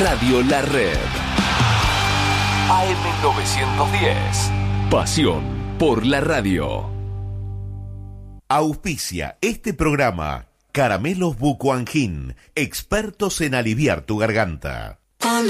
Radio La Red. AM910. Pasión por la radio. Auspicia este programa Caramelos Bucoangin, expertos en aliviar tu garganta.